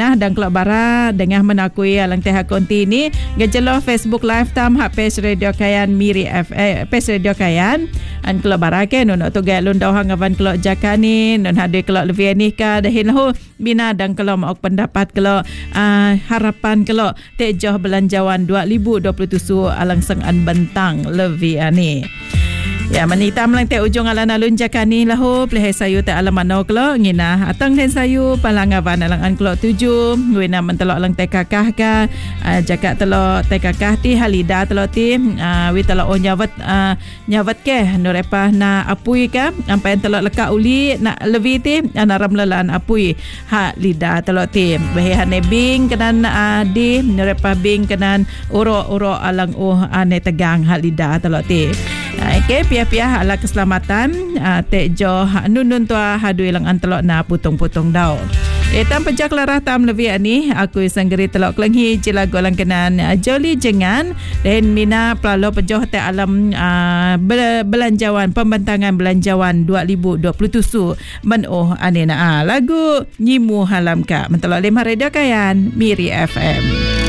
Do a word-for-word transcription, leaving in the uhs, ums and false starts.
ngah dan kelak bara dengan menakui alang teh konti ni gejelo Facebook live tam hak page Radio Kayan Miri F eh, page Radio Kayan an kelak bara ke non tu gak lundau hang avan kelak jakani non hade kelak lebih ni ka dahin hu bina dan kelak mau pendapat kelak uh, harapan kelak teh joh belanjawan dua ribu dua puluh tujuh alang seng an bentang lebih ani. Ya manita melang te ujung alan alun jakani lahu pelihai sayu te alam manau kelo ngina atang den sayu palangavan alang an kelo tuju wina mentelok alang te kakah ka uh, jakak telo te kakah ti halida telo ti uh, wi telo nyawat uh, nyawat ke nurepa na apui ka ampai telo leka uli na levi ti anaram lelan apui ha lida telo ti behe hane bing kenan uh, di nurepa bing kenan uro-uro alang uh ane tegang ha lida telo ti. Okay, pihak-pihak ala keselamatan uh, tek jo nunun tua hadu ilang antelok na putung-putung dau. Etam pejak larah tam lebih ni aku sanggeri telok kelenghi jila golang kenan uh, joli jengan dan mina pelalo pejoh te alam uh, belanjawan pembentangan belanjawan dua ribu dua puluh tujuh menoh anena lagu nyimu halam ka mentelok lima Radio Kayan Miri F M.